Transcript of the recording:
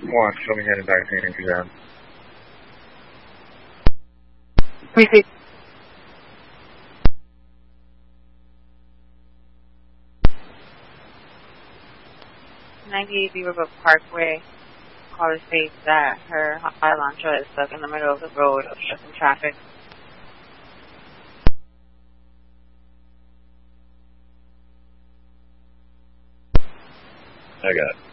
One, show me heading back to St. Andrews. Receive. 98 Beaverbrook Parkway. Caller states that her Elantra is stuck in the middle of the road, obstructing traffic. I got it.